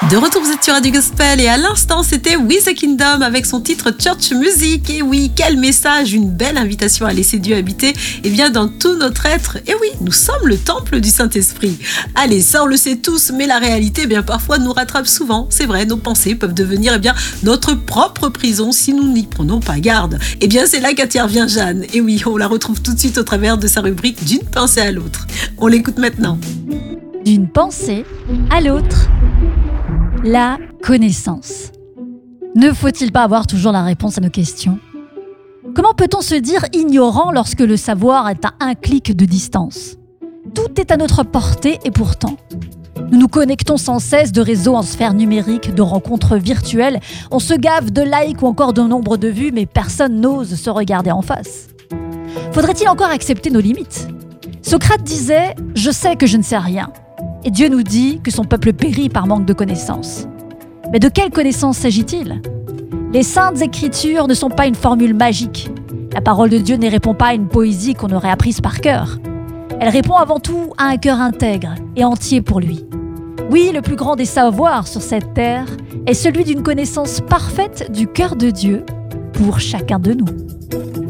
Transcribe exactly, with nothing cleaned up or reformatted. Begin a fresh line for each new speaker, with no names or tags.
De retour, vous êtes sur Radio Gospel et à l'instant, c'était We the Kingdom avec son titre Church Music. Et oui, quel message, une belle invitation à laisser Dieu habiter eh bien, dans tout notre être. Et oui, nous sommes le temple du Saint-Esprit. Allez, ça on le sait tous, mais la réalité, eh bien, parfois nous rattrape souvent. C'est vrai, nos pensées peuvent devenir eh bien, notre propre prison si nous n'y prenons pas garde. Eh bien, c'est là qu'intervient Jeanne. Et oui, on la retrouve tout de suite au travers de sa rubrique D'une pensée à l'autre. On l'écoute maintenant.
D'une pensée à l'autre. La connaissance. Ne faut-il pas avoir toujours la réponse à nos questions ? Comment peut-on se dire ignorant lorsque le savoir est à un clic de distance ? Tout est à notre portée et pourtant, nous nous connectons sans cesse de réseaux en sphère numérique, de rencontres virtuelles, on se gave de likes ou encore de nombre de vues, mais personne n'ose se regarder en face. Faudrait-il encore accepter nos limites ? Socrate disait « Je sais que je ne sais rien ». Et Dieu nous dit que son peuple périt par manque de connaissances. Mais de quelle connaissance s'agit-il ? Les saintes écritures ne sont pas une formule magique. La parole de Dieu ne répond pas à une poésie qu'on aurait apprise par cœur. Elle répond avant tout à un cœur intègre et entier pour lui. Oui, le plus grand des savoirs sur cette terre est celui d'une connaissance parfaite du cœur de Dieu pour chacun de nous.